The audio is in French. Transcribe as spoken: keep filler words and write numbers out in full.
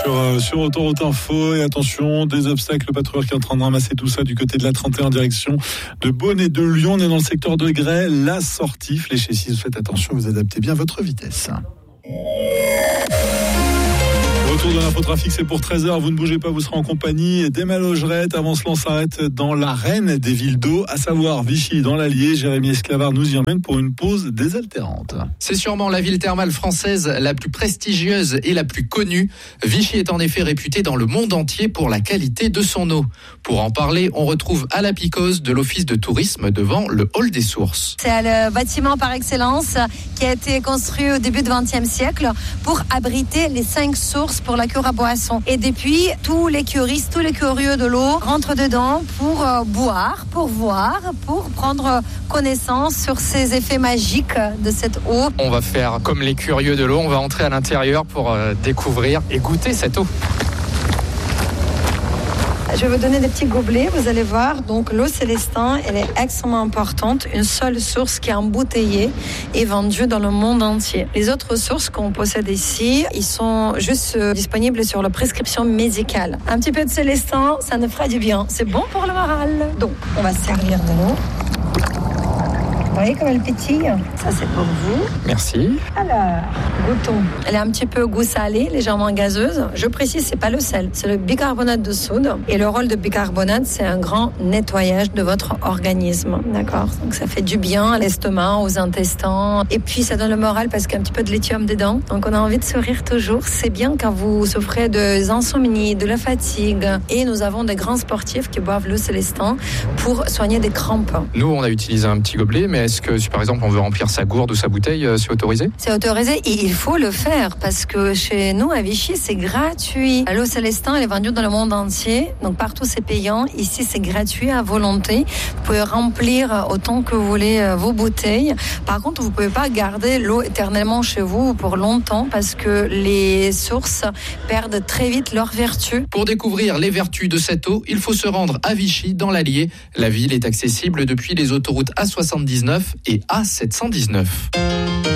sur, euh, sur Autoroute Info. Et attention, des obstacles, le patrouilleur qui est en train de ramasser tout ça du côté de la trente et un en direction de Beaune et de Lyon. On est dans le secteur de Grès, la sortie fléchée. Si vous faites attention, vous adaptez bien votre vitesse. Retour de l'infotrafic, c'est pour treize heures. Vous ne bougez pas, vous serez en compagnie d'Emma Logerette. Avant cela, on s'arrête dans l'arène des villes d'eau, à savoir Vichy dans l'Allier. Jérémy Esclavard nous y emmène pour une pause désaltérante. C'est sûrement la ville thermale française la plus prestigieuse et la plus connue. Vichy est en effet réputée dans le monde entier pour la qualité de son eau. Pour en parler, on retrouve Ala Picose de l'Office de tourisme devant le hall des sources. C'est le bâtiment par excellence qui a été construit au début du vingtième siècle pour abriter les cinq sources pour la cure à boisson. Et depuis, tous les curistes, tous les curieux de l'eau rentrent dedans pour euh, boire, pour voir, pour prendre connaissance sur ces effets magiques de cette eau. On va faire comme les curieux de l'eau, on va entrer à l'intérieur pour euh, découvrir et goûter cette eau. Je vais vous donner des petits gobelets, vous allez voir. Donc l'eau Célestin, elle est extrêmement importante. Une seule source qui est embouteillée et vendue dans le monde entier. Les autres sources qu'on possède ici, ils sont juste disponibles sur la prescription médicale. Un petit peu de Célestin, ça nous fera du bien. C'est bon pour le moral. Donc, on va se servir de l'eau. Vous voyez comme elle pétille? Ça, c'est pour vous. Merci. Alors, goûtons. Elle est un petit peu goût salé, légèrement gazeuse. Je précise, c'est pas le sel, c'est le bicarbonate de soude. Et le rôle de bicarbonate, c'est un grand nettoyage de votre organisme. D'accord? Donc, ça fait du bien à l'estomac, aux intestins. Et puis, ça donne le moral parce qu'il y a un petit peu de lithium dedans. Donc, on a envie de sourire toujours. C'est bien quand vous souffrez de insomnie, de la fatigue. Et nous avons des grands sportifs qui boivent l'eau Célestin pour soigner des crampes. Nous, on a utilisé un petit gobelet, mais est-ce que si par exemple on veut remplir sa gourde ou sa bouteille, euh, c'est autorisé? C'est autorisé et il faut le faire parce que chez nous à Vichy c'est gratuit. L'eau Célestin elle est vendue dans le monde entier, donc partout c'est payant. Ici c'est gratuit à volonté. Vous pouvez remplir autant que vous voulez vos bouteilles. Par contre vous pouvez pas garder l'eau éternellement chez vous pour longtemps parce que les sources perdent très vite leurs vertus. Pour découvrir les vertus de cette eau, il faut se rendre à Vichy dans l'Allier. La ville est accessible depuis les autoroutes A soixante-dix-neuf et A sept cent dix-neuf.